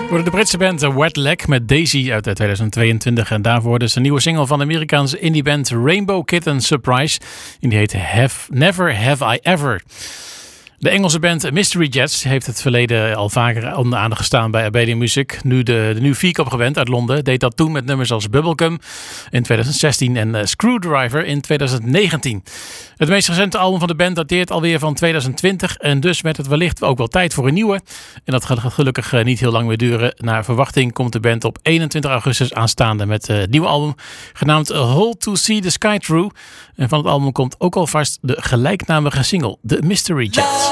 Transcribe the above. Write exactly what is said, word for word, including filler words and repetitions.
Voor de Britse band Wet Leg met Daisy uit tweeduizend tweeëntwintig. En daarvoor dus een nieuwe single van de Amerikaanse indieband Rainbow Kitten Surprise. En die heet Have, Never Have I Ever. De Engelse band Mystery Jets heeft het verleden al vaker onder aandacht gestaan bij Abelia Music. Nu de, de nu vierkoppige band uit Londen deed dat toen met nummers als Bubblegum in tweeduizend zestien en uh, Screwdriver in tweeduizend negentien. Het meest recente album van de band dateert alweer van tweeduizend twintig en dus met het wellicht ook wel tijd voor een nieuwe. En dat gaat gelukkig uh, niet heel lang meer duren. Naar verwachting komt de band op eenentwintig augustus aanstaande met uh, het nieuwe album genaamd A Hole to See the Sky Through. En van het album komt ook alvast de gelijknamige single, The Mystery Jets.